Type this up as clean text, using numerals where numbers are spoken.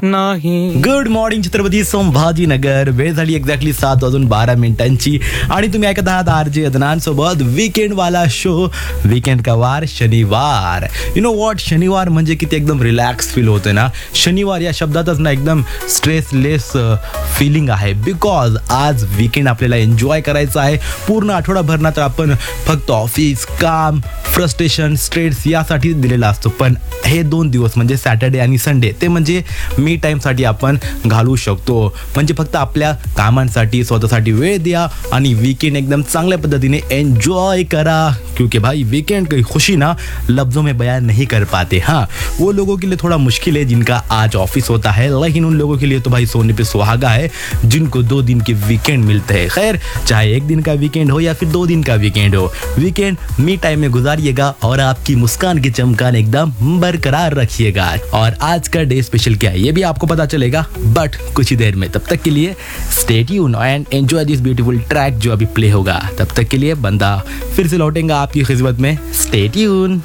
नाही. Good morning Chhatrapati Sambhajinagar. वेळ झाली एक्झॅक्टली 7:12 आणि तुम्ही ऐकत आहात RJ अदनान सोबत वीकेंड वाला शो. वीकेंड का वार शनिवार. यु नो वॉट, शनिवार म्हणजे किती एकदम रिलॅक्स फील होतं ना. शनिवार या शब्दातच ना एकदम स्ट्रेसलेस फिलिंग आहे. बिकॉज आज वीकेंड आपल्याला एन्जॉय करायचं आहे. पूर्ण आठवडाभर ना तर आपण फक्त ऑफिस, काम, फ्रस्ट्रेशन, स्ट्रेस यासाठी दिलेला असतो. पण हे 2 दिवस म्हणजे सॅटर्डे आणि संडे ते म्हणजे मी टाईमसाठी आपण घालवू शकतो. म्हणजे फक्त आपल्या कामांसाठी स्वतःसाठी वेळ द्या आणि वीकेंड एकदम चांगल्या पद्धतीने एन्जॉय करा. क्योंकि भाई वीकेंड की खुशी ना लफ्ज़ों में बयान नहीं कर पाते. हाँ, वो लोगों के लिए थोड़ा मुश्किल है जिनका आज ऑफिस होता है, लेकिन उन लोगों के लिए तो भाई सोने पे सुहागा है जिनको 2 दिन के वीकेंड मिलते हैं. खैर, चाहे 1 दिन का वीकेंड हो या फिर 2 दिन का वीकेंड हो, वीकेंड मी टाइम में गुजारिएगा और आपकी मुस्कान की चमकान एकदम बरकरार रखिएगा. और आज का डे स्पेशल क्या है ये भी आपको पता चलेगा बट कुछ ही देर में. तब तक के लिए स्टे ट्यून एंड एंजॉय दिस ब्यूटीफुल ट्रैक जो अभी प्ले होगा. तब तक के लिए बंदा फिर से लौटेगा आपकी खिदमत में. Stay tune.